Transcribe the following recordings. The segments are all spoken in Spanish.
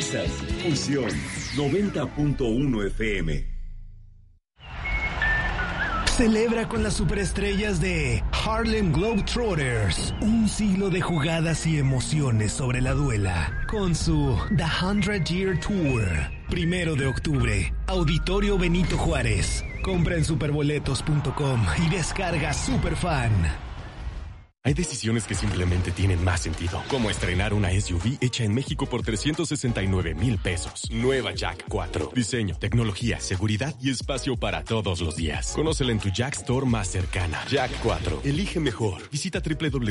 Sintonizas Fusión 90.1 FM. Celebra con las superestrellas de Harlem Globetrotters un siglo de jugadas y emociones sobre la duela con su The 100 Year Tour. 1 de octubre, Auditorio Benito Juárez. Compra en superboletos.com y descarga Superfan. Hay decisiones que simplemente tienen más sentido, como estrenar una SUV hecha en México por 369,000 pesos. Nueva Jack 4. Diseño, tecnología, seguridad y espacio para todos los días. Conócela en tu Jack Store más cercana. Jack 4. Elige mejor. Visita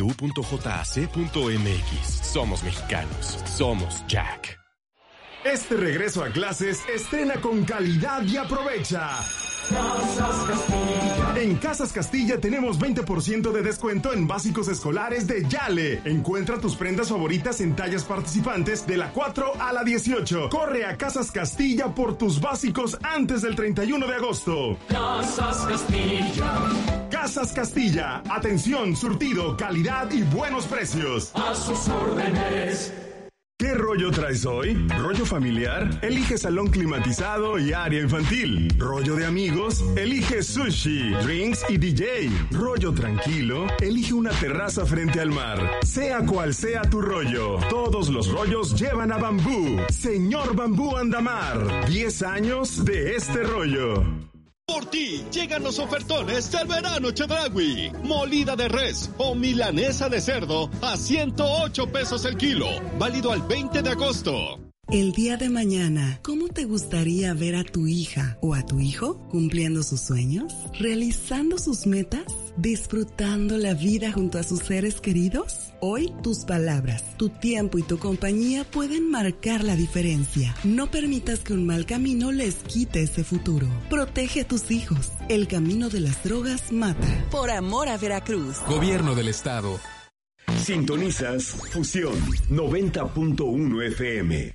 www.jac.mx. Somos mexicanos. Somos Jack. Este regreso a clases estrena con calidad y aprovecha. Casas Castilla. En Casas Castilla tenemos 20% de descuento en básicos escolares de Yale. Encuentra tus prendas favoritas en tallas participantes de la 4 a la 18. Corre a Casas Castilla por tus básicos antes del 31 de agosto. Casas Castilla. Casas Castilla. Atención, surtido, calidad y buenos precios. A sus órdenes. ¿Qué rollo traes hoy? ¿Rollo familiar? Elige salón climatizado y área infantil. ¿Rollo de amigos? Elige sushi, drinks y DJ. ¿Rollo tranquilo? Elige una terraza frente al mar. Sea cual sea tu rollo, todos los rollos llevan a Bambú. Señor Bambú Andamar, 10 años de este rollo. Por ti llegan los ofertones del verano Chedraui. Molida de res o milanesa de cerdo a 108 pesos el kilo. Válido al 20 de agosto. El día de mañana, ¿cómo te gustaría ver a tu hija o a tu hijo cumpliendo sus sueños? ¿Realizando sus metas? ¿Disfrutando la vida junto a sus seres queridos? Hoy, tus palabras, tu tiempo y tu compañía pueden marcar la diferencia. No permitas que un mal camino les quite ese futuro. Protege a tus hijos. El camino de las drogas mata. Por amor a Veracruz. Gobierno del Estado. Sintonizas Fusión 90.1 FM.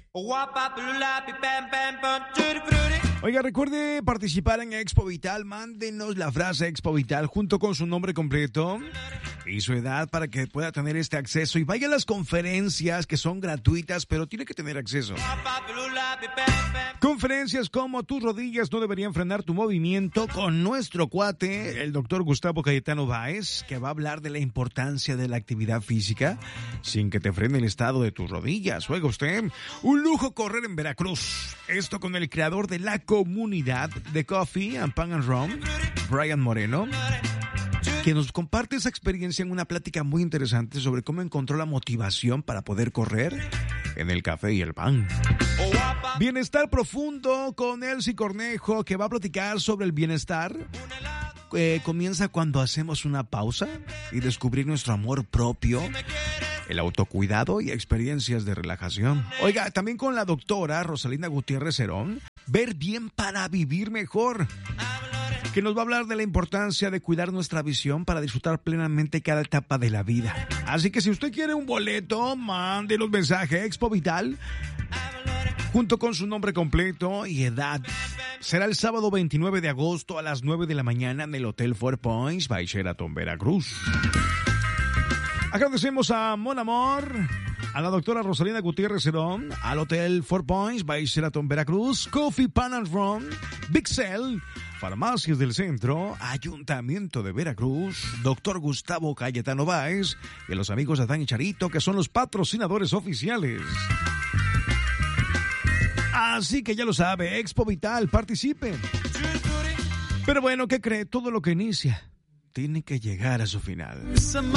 Oiga, recuerde participar en Expo Vital. Mándenos la frase Expo Vital junto con su nombre completo y su edad para que pueda tener este acceso. Y vaya a las conferencias que son gratuitas, pero tiene que tener acceso. Conferencias como tus rodillas no deberían frenar tu movimiento, con nuestro cuate, el doctor Gustavo Cayetano Báez, que va a hablar de la importancia de la actividad física sin que te frene el estado de tus rodillas. Oiga usted, un lujo correr en Veracruz. Esto con el creador de la comunidad de Coffee and Pan and Rum, Brian Moreno, que nos comparte esa experiencia en una plática muy interesante sobre cómo encontró la motivación para poder correr en el café y el pan. Bienestar profundo con Elsie Cornejo, que va a platicar sobre el bienestar. Comienza cuando hacemos una pausa y descubrir nuestro amor propio, el autocuidado y experiencias de relajación. Oiga, también con la doctora Rosalinda Gutiérrez Cerón, ver bien para vivir mejor, que nos va a hablar de la importancia de cuidar nuestra visión para disfrutar plenamente cada etapa de la vida. Así que si usted quiere un boleto, mándenos mensaje Expo Vital junto con su nombre completo y edad. Será el sábado 29 de agosto a las 9 de la mañana en el Hotel Four Points by Sheraton, Veracruz. Agradecemos a Mon Amor, a la doctora Rosalinda Gutiérrez Cerón, al Hotel Four Points by Sheraton, Veracruz, Coffee Pan and Rum, Big Cell, Farmacias del Centro, Ayuntamiento de Veracruz, doctor Gustavo Cayetano Báez y los amigos Adán y Charito, que son los patrocinadores oficiales. Así que ya lo sabe, Expo Vital, participen. Pero bueno, ¿qué cree? Todo lo que inicia tiene que llegar a su final.